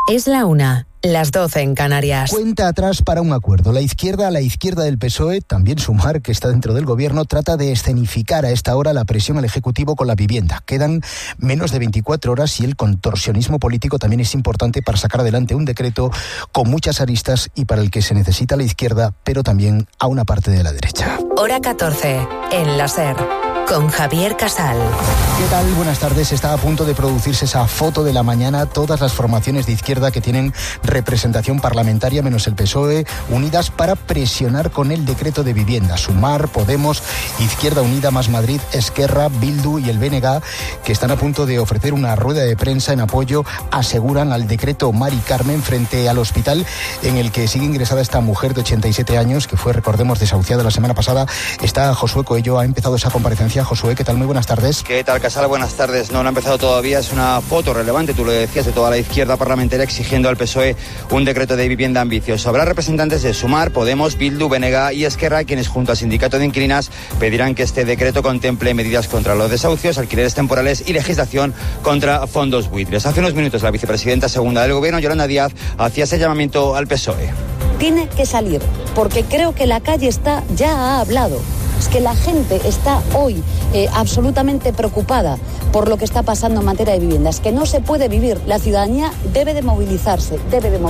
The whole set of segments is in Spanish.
Es la 1, las 12 en Canarias. Cuenta atrás para un acuerdo. La izquierda del PSOE, también Sumar, que está dentro del gobierno, trata de escenificar a esta hora la presión al Ejecutivo con la vivienda. Quedan menos de 24 horas y el contorsionismo político también es importante para sacar adelante un decreto con muchas aristas y para el que se necesita la izquierda, pero también a una parte de la derecha. Hora 14, en la SER. Con Javier Casal. ¿Qué tal? Buenas tardes. Está a punto de producirse esa foto de la mañana. Todas las formaciones de izquierda que tienen representación parlamentaria, menos el PSOE, unidas para presionar con el decreto de vivienda. Sumar, Podemos, Izquierda Unida, Más Madrid, Esquerra, Bildu y el BNG, que están a punto de ofrecer una rueda de prensa en apoyo, aseguran, al decreto Mari Carmen frente al hospital en el que sigue ingresada esta mujer de 87 años, que fue, recordemos, desahuciada la semana pasada. Está Josué Coello, ha empezado esa comparecencia. Josué, ¿qué tal? Muy buenas tardes. ¿Qué tal, Casal? Buenas tardes. No ha empezado todavía. Es una foto relevante, tú lo decías, de toda la izquierda parlamentaria exigiendo al PSOE un decreto de vivienda ambicioso. Habrá representantes de Sumar, Podemos, Bildu, BNG y Esquerra, quienes junto al sindicato de inquilinas pedirán que este decreto contemple medidas contra los desahucios, alquileres temporales y legislación contra fondos buitres. Hace unos minutos la vicepresidenta segunda del Gobierno, Yolanda Díaz, hacía ese llamamiento al PSOE. Tiene que salir, porque creo que la calle ya ha hablado. Es que la gente está hoy absolutamente preocupada por lo que está pasando en materia de vivienda. Es que no se puede vivir. La ciudadanía debe de movilizarse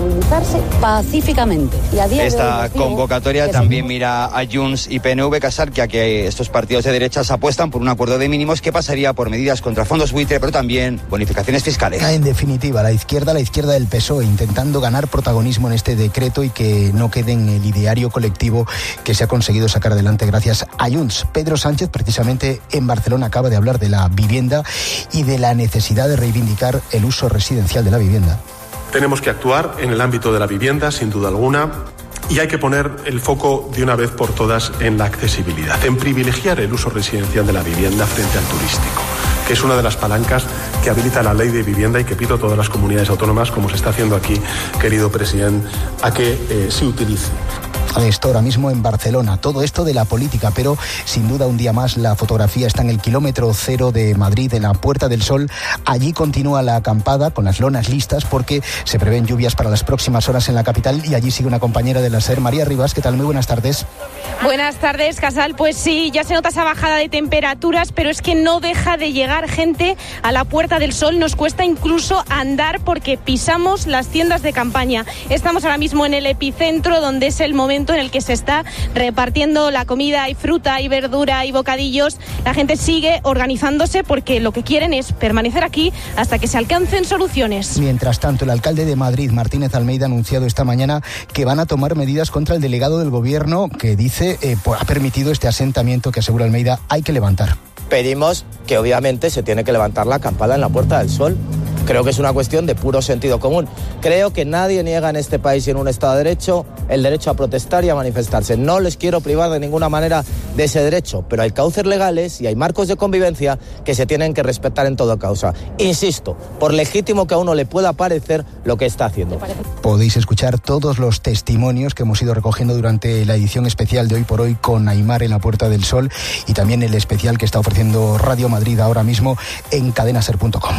pacíficamente. Y a día Esta de hoy, convocatoria también mira a Junts y PNV, Casal, que estos partidos de derechas apuestan por un acuerdo de mínimos que pasaría por medidas contra fondos buitre, pero también bonificaciones fiscales. En definitiva, la izquierda del PSOE, intentando ganar protagonismo en este decreto y que no quede en el ideario colectivo que se ha conseguido sacar adelante gracias a Junts. Pedro Sánchez, precisamente en Barcelona, acaba de hablar de la vivienda y de la necesidad de reivindicar el uso residencial de la vivienda. Tenemos que actuar en el ámbito de la vivienda, sin duda alguna, y hay que poner el foco de una vez por todas en la accesibilidad, en privilegiar el uso residencial de la vivienda frente al turístico, que es una de las palancas que habilita la ley de vivienda y que pido a todas las comunidades autónomas, como se está haciendo aquí, querido presidente, a que se utilice. Esto ahora mismo en Barcelona, todo esto de la política, pero sin duda un día más la fotografía está en el kilómetro 0 de Madrid, en la Puerta del Sol. Allí continúa la acampada con las lonas listas porque se prevén lluvias para las próximas horas en la capital y allí sigue una compañera de la SER, María Rivas. ¿Qué tal? Muy buenas tardes. Buenas tardes, Casal. Pues sí, ya se nota esa bajada de temperaturas, pero es que no deja de llegar gente a la Puerta del Sol. Nos cuesta incluso andar porque pisamos las tiendas de campaña. Estamos ahora mismo en el epicentro, donde es el momento en el que se está repartiendo la comida y fruta y verdura y bocadillos. La gente sigue organizándose porque lo que quieren es permanecer aquí hasta que se alcancen soluciones. Mientras tanto, el alcalde de Madrid, Martínez Almeida, ha anunciado esta mañana que van a tomar medidas contra el delegado del gobierno que dice ha permitido este asentamiento que, asegura Almeida, hay que levantar. Pedimos que obviamente se tiene que levantar la acampada en la Puerta del Sol. Creo que es una cuestión de puro sentido común. Creo que nadie niega en este país y en un Estado de Derecho el derecho a protestar y a manifestarse. No les quiero privar de ninguna manera de ese derecho, pero hay cauces legales y hay marcos de convivencia que se tienen que respetar en toda causa. Insisto, por legítimo que a uno le pueda parecer lo que está haciendo. Podéis escuchar todos los testimonios que hemos ido recogiendo durante la edición especial de Hoy por Hoy con Aimar en la Puerta del Sol y también el especial que está ofreciendo Radio Madrid ahora mismo en cadenaser.com.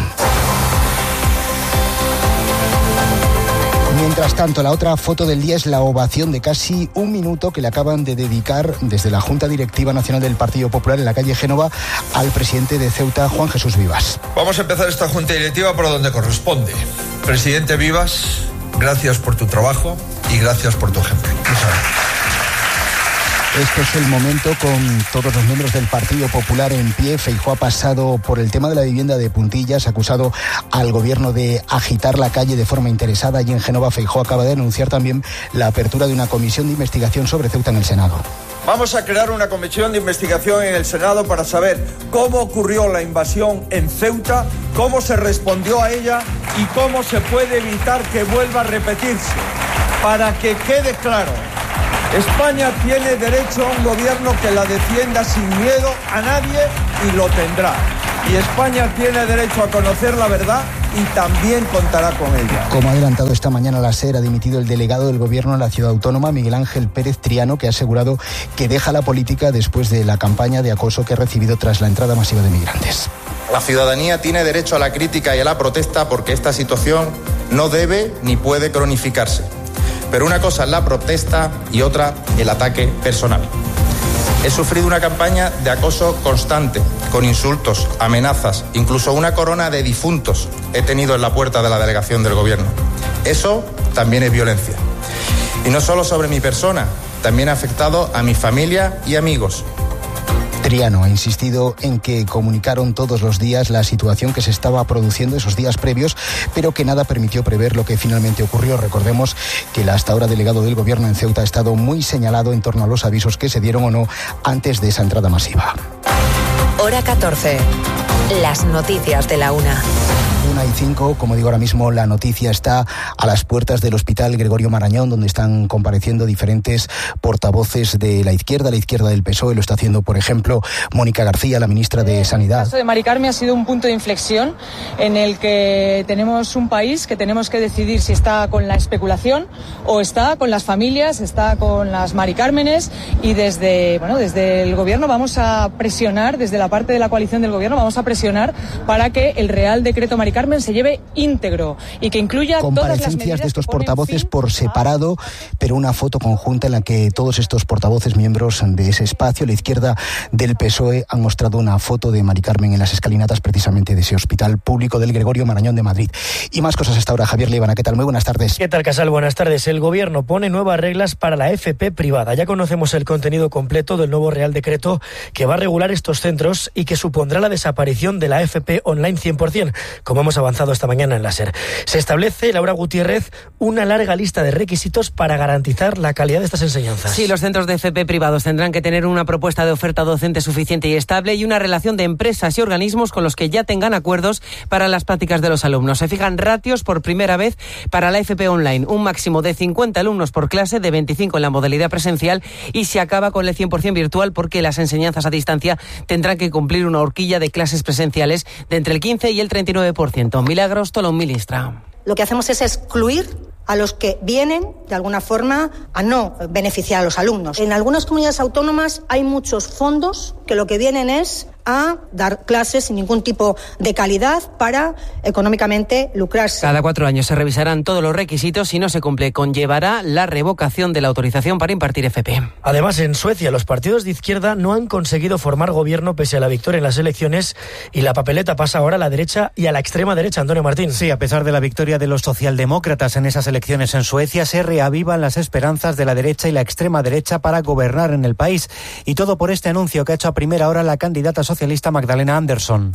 Mientras tanto, la otra foto del día es la ovación de casi un minuto que le acaban de dedicar desde la Junta Directiva Nacional del Partido Popular en la calle Génova al presidente de Ceuta, Juan Jesús Vivas. Vamos a empezar esta Junta Directiva por donde corresponde. Presidente Vivas, gracias por tu trabajo y gracias por tu ejemplo. Muchas gracias. Este es el momento con todos los miembros del Partido Popular en pie. Feijóo ha pasado por el tema de la vivienda de puntillas, ha acusado al gobierno de agitar la calle de forma interesada y en Génova Feijóo acaba de anunciar también la apertura de una comisión de investigación sobre Ceuta en el Senado. Vamos a crear una comisión de investigación en el Senado para saber cómo ocurrió la invasión en Ceuta, cómo se respondió a ella y cómo se puede evitar que vuelva a repetirse. Para que quede claro, España tiene derecho a un gobierno que la defienda sin miedo a nadie y lo tendrá. Y España tiene derecho a conocer la verdad y también contará con ella. Como ha adelantado esta mañana la SER, ha dimitido el delegado del gobierno en la ciudad autónoma, Miguel Ángel Pérez Triano, que ha asegurado que deja la política después de la campaña de acoso que ha recibido tras la entrada masiva de migrantes. La ciudadanía tiene derecho a la crítica y a la protesta porque esta situación no debe ni puede cronificarse. Pero una cosa es la protesta y otra el ataque personal. He sufrido una campaña de acoso constante, con insultos, amenazas, incluso una corona de difuntos he tenido en la puerta de la delegación del Gobierno. Eso también es violencia. Y no solo sobre mi persona, también ha afectado a mi familia y amigos. Triano ha insistido en que comunicaron todos los días la situación que se estaba produciendo esos días previos, pero que nada permitió prever lo que finalmente ocurrió. Recordemos que el hasta ahora delegado del Gobierno en Ceuta ha estado muy señalado en torno a los avisos que se dieron o no antes de esa entrada masiva. Hora 14. Las noticias de la 1:05, como digo ahora mismo, la noticia está a las puertas del Hospital Gregorio Marañón, donde están compareciendo diferentes portavoces de la izquierda del PSOE. Lo está haciendo, por ejemplo, Mónica García, la ministra de Sanidad. El caso de Mari Carmen ha sido un punto de inflexión en el que tenemos un país que tenemos que decidir si está con la especulación o está con las familias, está con las Mari Cármenes, y desde el Gobierno vamos a presionar, desde la parte de la coalición del Gobierno vamos a presionar para que el Real Decreto Mari Carmen se lleve íntegro y que incluya todas las medidas. Comparecencias de estos portavoces por separado, pero una foto conjunta en la que todos estos portavoces, miembros de ese espacio, la izquierda del PSOE, han mostrado una foto de Mari Carmen en las escalinatas precisamente de ese Hospital Público del Gregorio Marañón de Madrid. Y más cosas hasta ahora. Javier Líbana, ¿qué tal? Muy buenas tardes. ¿Qué tal, Casal? Buenas tardes. El Gobierno pone nuevas reglas para la FP privada. Ya conocemos el contenido completo del nuevo Real Decreto que va a regular estos centros y que supondrá la desaparición de la FP online 100%, como hemos avanzado esta mañana en la SER. Se establece, Laura Gutiérrez, una larga lista de requisitos para garantizar la calidad de estas enseñanzas. Sí, los centros de FP privados tendrán que tener una propuesta de oferta docente suficiente y estable y una relación de empresas y organismos con los que ya tengan acuerdos para las prácticas de los alumnos. Se fijan ratios por primera vez para la FP online, un máximo de 50 alumnos por clase, de 25 en la modalidad presencial, y se acaba con el 100% virtual porque las enseñanzas a distancia tendrán que cumplir una horquilla de clases presenciales de entre el 15 y el 39%. Milagros Tolón, ministra. Lo que hacemos es excluir a los que vienen, de alguna forma, a no beneficiar a los alumnos. En algunas comunidades autónomas hay muchos fondos que lo que vienen es a dar clases sin ningún tipo de calidad para económicamente lucrarse. Cada 4 años se revisarán todos los requisitos. Si no se cumple, conllevará la revocación de la autorización para impartir FP. Además, en Suecia, los partidos de izquierda no han conseguido formar gobierno pese a la victoria en las elecciones, y la papeleta pasa ahora a la derecha y a la extrema derecha. Antonio Martín. Sí, a pesar de la victoria de los socialdemócratas en esas elecciones en Suecia, se reavivan las esperanzas de la derecha y la extrema derecha para gobernar en el país. Y todo por este anuncio que ha hecho a primera hora la candidata socialista Magdalena Andersson.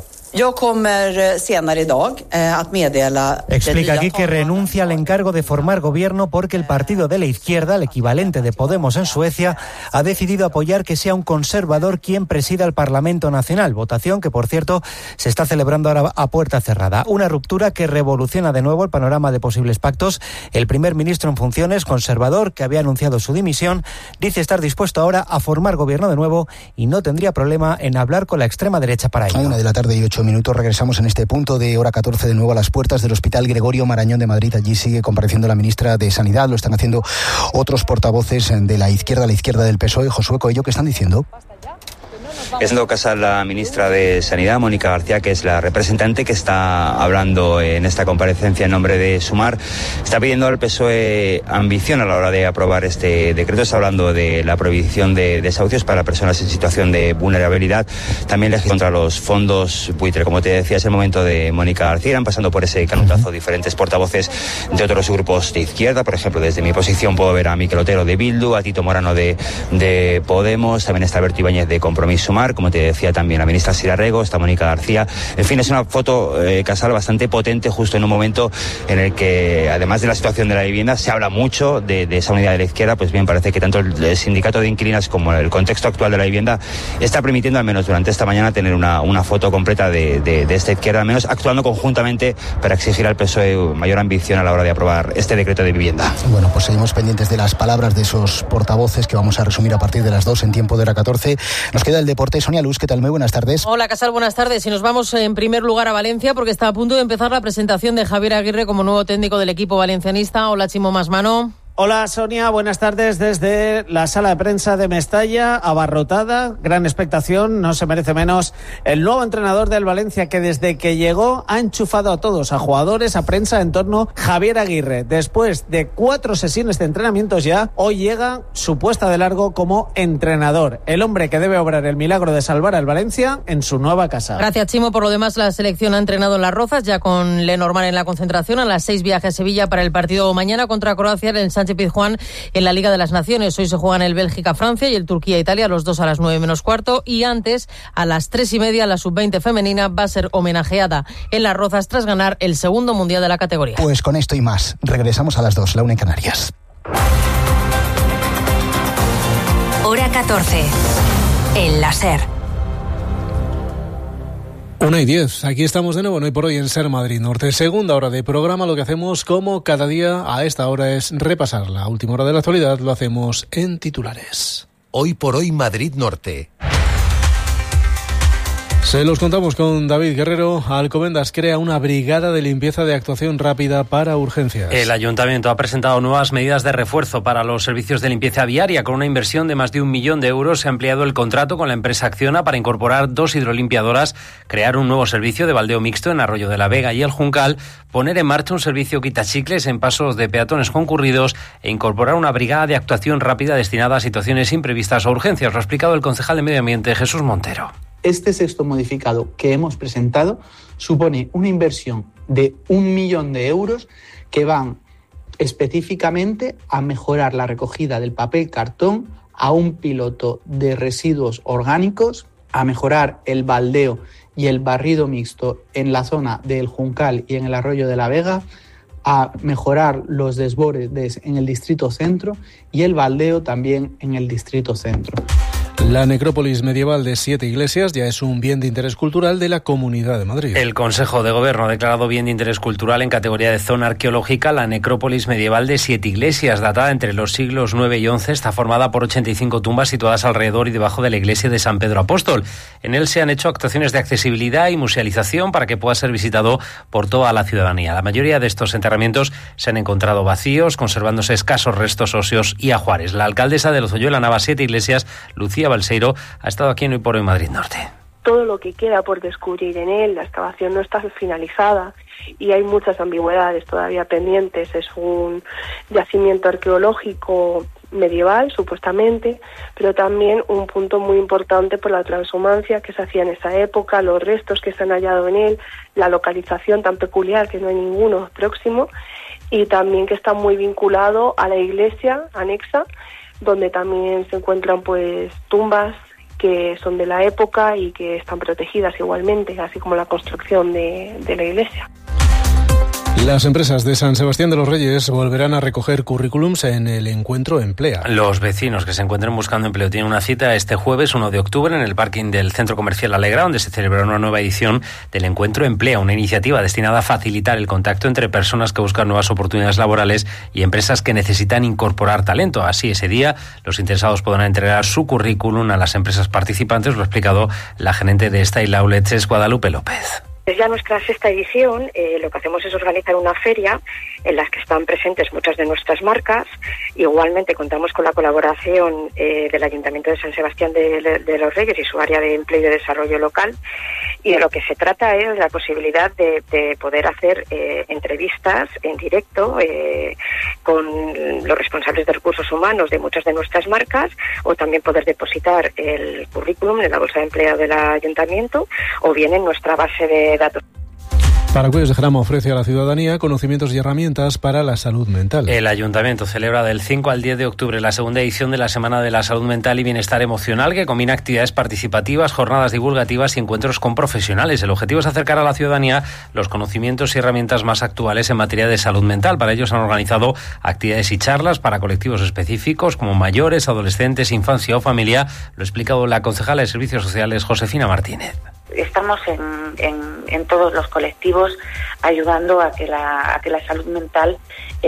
Explica aquí que renuncia al encargo de formar gobierno porque el partido de la izquierda, el equivalente de Podemos en Suecia, ha decidido apoyar que sea un conservador quien presida el Parlamento Nacional, votación que, por cierto, se está celebrando ahora a puerta cerrada. Una ruptura que revoluciona de nuevo el panorama de posibles pactos. El primer ministro en funciones, conservador, que había anunciado su dimisión, dice estar dispuesto ahora a formar gobierno de nuevo y no tendría problema en hablar con la extrema derecha para ello. A 1:08 p.m, regresamos en este punto de hora 14 de nuevo a las puertas del Hospital Gregorio Marañón de Madrid. Allí sigue compareciendo la ministra de Sanidad. Lo están haciendo otros portavoces de la izquierda del PSOE. Josué Coello, ¿qué están diciendo? Es en todo caso la ministra de Sanidad, Mónica García, que es la representante que está hablando en esta comparecencia en nombre de Sumar. Está pidiendo al PSOE ambición a la hora de aprobar este decreto. Está hablando de la prohibición de desahucios para personas en situación de vulnerabilidad. También legislación contra los fondos buitre. Como te decía, es el momento de Mónica García. Irán pasando por ese canutazo diferentes portavoces de otros grupos de izquierda. Por ejemplo, desde mi posición puedo ver a Miquel Otero de Bildu, a Tito Morano de Podemos. También está Alberto Ibáñez de Compromís Sumar. Como te decía, también la ministra Sira Rego, está Mónica García. En fin, es una foto, Casal, bastante potente, justo en un momento en el que, además de la situación de la vivienda, se habla mucho de esa unidad de la izquierda. Pues bien, parece que tanto el sindicato de inquilinas como el contexto actual de la vivienda está permitiendo, al menos durante esta mañana, tener una foto completa de esta izquierda, al menos actuando conjuntamente para exigir al PSOE mayor ambición a la hora de aprobar este decreto de vivienda. Bueno, pues seguimos pendientes de las palabras de esos portavoces que vamos a resumir a partir de las 2 en tiempo de hora 14. Nos queda el deporte. Sonia Luz, ¿qué tal? Muy buenas tardes. Hola, Casal, buenas tardes. Y nos vamos en primer lugar a Valencia porque está a punto de empezar la presentación de Javier Aguirre como nuevo técnico del equipo valencianista. Hola, Chimo Masmano. Hola Sonia, buenas tardes desde la sala de prensa de Mestalla, abarrotada, gran expectación, no se merece menos el nuevo entrenador del Valencia que desde que llegó ha enchufado a todos, a jugadores, a prensa en torno a Javier Aguirre. Después de 4 sesiones de entrenamientos ya, hoy llega su puesta de largo como entrenador, el hombre que debe obrar el milagro de salvar al Valencia en su nueva casa. Gracias Chimo, por lo demás la selección ha entrenado en Las Rozas, ya con Lenormand en la concentración, a las 6 viaje a Sevilla para el partido mañana contra Croacia en el Sánchez-Pizjuán en la Liga de las Naciones. Hoy se juegan el Bélgica-Francia y el Turquía-Italia, los dos a las 9:15, y antes, a las 3:30, la sub-20 femenina va a ser homenajeada en Las Rozas tras ganar el segundo mundial de la categoría. Pues con esto y más, regresamos a las 2, la 1 en Canarias. Hora 14, en la SER. 1:10, aquí estamos de nuevo, Hoy por Hoy en SER Madrid Norte. Segunda hora de programa, lo que hacemos como cada día a esta hora es repasar la última hora de la actualidad, lo hacemos en titulares. Hoy por Hoy Madrid Norte. Se los contamos con David Guerrero. Alcobendas crea una brigada de limpieza de actuación rápida para urgencias. El Ayuntamiento ha presentado nuevas medidas de refuerzo para los servicios de limpieza viaria. Con una inversión de más de 1 millón de euros se ha ampliado el contrato con la empresa Acciona para incorporar 2 hidrolimpiadoras, crear un nuevo servicio de baldeo mixto en Arroyo de la Vega y el Juncal, poner en marcha un servicio quitachicles en pasos de peatones concurridos e incorporar una brigada de actuación rápida destinada a situaciones imprevistas o urgencias. Lo ha explicado el concejal de Medio Ambiente, Jesús Montero. Este texto modificado que hemos presentado supone una inversión de 1 millón de euros que van específicamente a mejorar la recogida del papel cartón, a un piloto de residuos orgánicos, a mejorar el baldeo y el barrido mixto en la zona del Juncal y en el Arroyo de la Vega, a mejorar los desbordes en el Distrito Centro y el baldeo también en el Distrito Centro. La necrópolis medieval de 7 iglesias ya es un bien de interés cultural de la Comunidad de Madrid. El Consejo de Gobierno ha declarado bien de interés cultural en categoría de zona arqueológica la necrópolis medieval de 7 iglesias, datada entre los siglos 9 y 11. Está formada por 85 tumbas situadas alrededor y debajo de la iglesia de San Pedro Apóstol. En él se han hecho actuaciones de accesibilidad y musealización para que pueda ser visitado por toda la ciudadanía. La mayoría de estos enterramientos se han encontrado vacíos, conservándose escasos restos óseos y ajuares. La alcaldesa de Lozoyola Nava 7 iglesias, Lucía Balseiro, ha estado aquí en Hoy por Hoy Madrid Norte. Todo lo que queda por descubrir en él, la excavación no está finalizada y hay muchas ambigüedades todavía pendientes. Es un yacimiento arqueológico medieval, supuestamente, pero también un punto muy importante por la transhumancia que se hacía en esa época, los restos que se han hallado en él, la localización tan peculiar que no hay ninguno próximo, y también que está muy vinculado a la iglesia anexa, donde también se encuentran pues tumbas que son de la época y que están protegidas igualmente, así como la construcción de la iglesia. Las empresas de San Sebastián de los Reyes volverán a recoger currículums en el encuentro Emplea. Los vecinos que se encuentren buscando empleo tienen una cita este jueves 1 de octubre en el parking del Centro Comercial Alegra, donde se celebrará una nueva edición del encuentro Emplea, una iniciativa destinada a facilitar el contacto entre personas que buscan nuevas oportunidades laborales y empresas que necesitan incorporar talento. Así, ese día, los interesados podrán entregar su currículum a las empresas participantes, lo ha explicado la gerente de Style Outlets, Guadalupe López. Es ya nuestra 6ª edición. Lo que hacemos es organizar una feria en la que están presentes muchas de nuestras marcas. Igualmente contamos con la colaboración del Ayuntamiento de San Sebastián de los Reyes y su área de empleo y de desarrollo local. Y de lo que se trata es la posibilidad de poder hacer entrevistas en directo con los responsables de recursos humanos de muchas de nuestras marcas, o también poder depositar el currículum en la bolsa de empleo del Ayuntamiento o bien en nuestra base de datos. Paracuellos de Jarama ofrece a la ciudadanía conocimientos y herramientas para la salud mental. El Ayuntamiento celebra del 5 al 10 de octubre la segunda edición de la Semana de la Salud Mental y Bienestar Emocional, que combina actividades participativas, jornadas divulgativas y encuentros con profesionales. El objetivo es acercar a la ciudadanía los conocimientos y herramientas más actuales en materia de salud mental. Para ello se han organizado actividades y charlas para colectivos específicos como mayores, adolescentes, infancia o familia. Lo ha explicado la concejala de Servicios Sociales, Josefina Martínez. Estamos en todos los colectivos ayudando a que la salud mental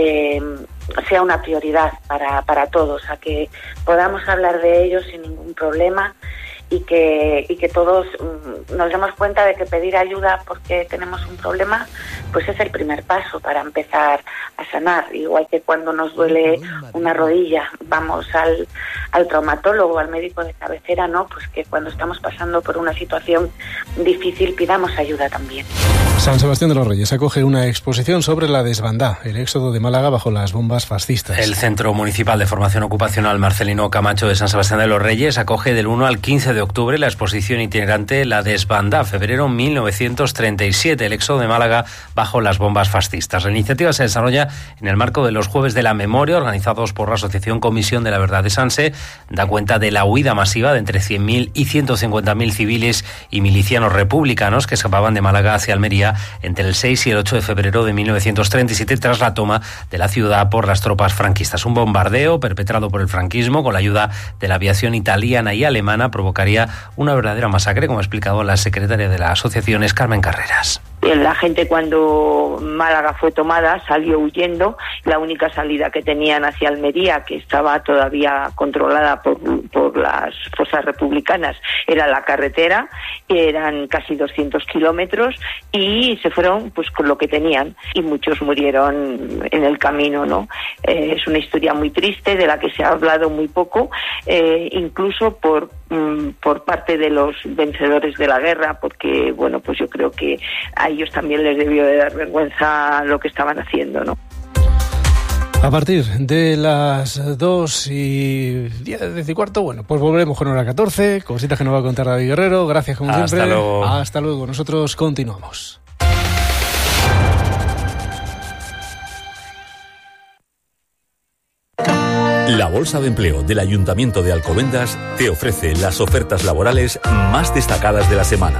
sea una prioridad para todos, a que podamos hablar de ello sin ningún problema y que todos nos demos cuenta de que pedir ayuda porque tenemos un problema pues es el primer paso para empezar a sanar. Igual que cuando nos duele una rodilla vamos al traumatólogo, al médico de cabecera, ¿no? Pues que cuando estamos pasando por una situación difícil pidamos ayuda también. San Sebastián de los Reyes acoge una exposición sobre la desbandá, el éxodo de Málaga bajo las bombas fascistas. El Centro Municipal de Formación Ocupacional Marcelino Camacho de San Sebastián de los Reyes acoge del 1 al 15 de octubre la exposición itinerante La Desbandá, febrero 1937, el éxodo de Málaga bajo las bombas fascistas. La iniciativa se desarrolla en el marco de los Jueves de la Memoria, organizados por la Asociación Comisión de la Verdad de Sanse. Da cuenta de la huida masiva de entre 100.000 y 150.000 civiles y milicianos republicanos que escapaban de Málaga hacia Almería entre el 6 y el 8 de febrero de 1937 tras la toma de la ciudad por las tropas franquistas. Un bombardeo perpetrado por el franquismo con la ayuda de la aviación italiana y alemana provocaría una verdadera masacre, como ha explicado la secretaria de la asociación, Carmen Carreras. La gente, cuando Málaga fue tomada, salió huyendo. La única salida que tenían hacia Almería, que estaba todavía controlada por las fuerzas republicanas, era la carretera, eran casi 200 kilómetros, y se fueron pues con lo que tenían, y muchos murieron en el camino, ¿no? Es una historia muy triste, de la que se ha hablado muy poco, incluso por parte de los vencedores de la guerra, porque, bueno, pues yo creo que a ellos también les debió de dar vergüenza lo que estaban haciendo, ¿no? A partir de las 2:10, bueno, pues volveremos con hora 14, cositas que nos va a contar David Guerrero. Gracias, como siempre. Luego. Hasta luego. Nosotros continuamos. La Bolsa de Empleo del Ayuntamiento de Alcobendas te ofrece las ofertas laborales más destacadas de la semana.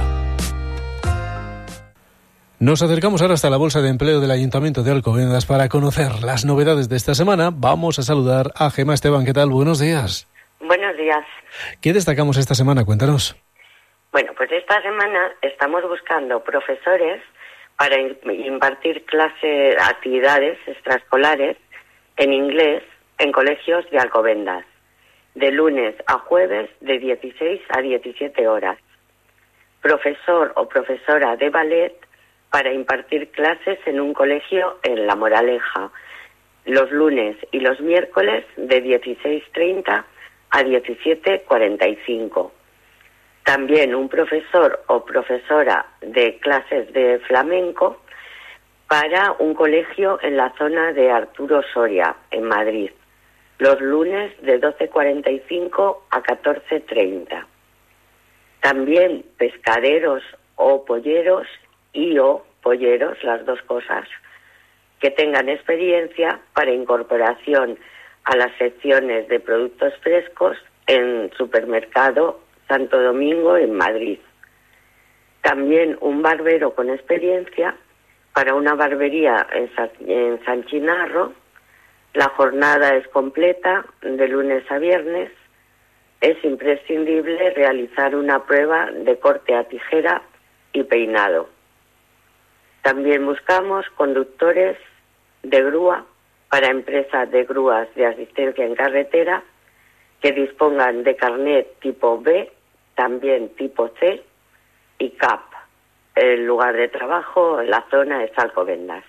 Nos acercamos ahora hasta la Bolsa de Empleo del Ayuntamiento de Alcobendas para conocer las novedades de esta semana. Vamos a saludar a Gemma Esteban. ¿Qué tal? Buenos días. Buenos días. ¿Qué destacamos esta semana? Cuéntanos. Bueno, pues esta semana estamos buscando profesores para impartir actividades extraescolares en inglés en colegios de Alcobendas, de lunes a jueves de 16 a 17 horas. Profesor o profesora de ballet para impartir clases en un colegio en La Moraleja, los lunes y los miércoles de 16:30 a 17:45. También un profesor o profesora de clases de flamenco para un colegio en la zona de Arturo Soria, en Madrid, los lunes de 12:45 a 14:30. También pescaderos o polleros o polleros, las dos cosas, que tengan experiencia para incorporación a las secciones de productos frescos en Supermercado Santo Domingo en Madrid. También un barbero con experiencia para una barbería en San Chinarro. La jornada es completa, de lunes a viernes. Es imprescindible realizar una prueba de corte a tijera y peinado. También buscamos conductores de grúa para empresas de grúas de asistencia en carretera que dispongan de carnet tipo B, también tipo C y CAP. El lugar de trabajo en la zona es Alcobendas.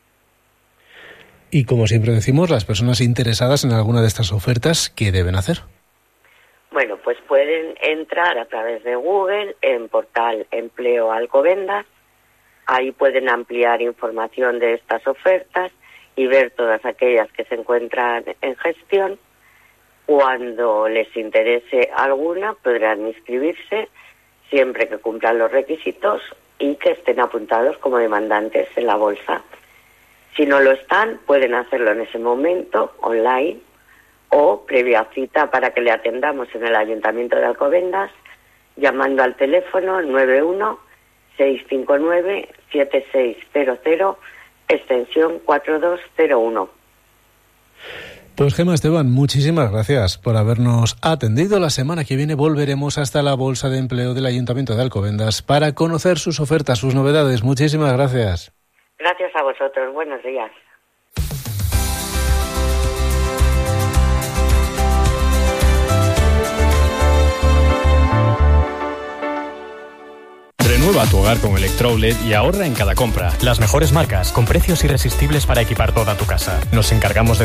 Y como siempre decimos, las personas interesadas en alguna de estas ofertas, ¿qué deben hacer? Bueno, pues pueden entrar a través de Google en portal Empleo Alcobendas. Ahí pueden ampliar información de estas ofertas y ver todas aquellas que se encuentran en gestión. Cuando les interese alguna, podrán inscribirse siempre que cumplan los requisitos y que estén apuntados como demandantes en la bolsa. Si no lo están, pueden hacerlo en ese momento, online, o previa cita para que le atendamos en el Ayuntamiento de Alcobendas, llamando al teléfono 91-659-7600, extensión 4201. Pues Gemma Esteban, muchísimas gracias por habernos atendido. La semana que viene volveremos hasta la Bolsa de Empleo del Ayuntamiento de Alcobendas para conocer sus ofertas, sus novedades. Muchísimas gracias. Gracias a vosotros. Buenos días. Renueva tu hogar con Electrolet y ahorra en cada compra. Las mejores marcas, con precios irresistibles para equipar toda tu casa. Nos encargamos de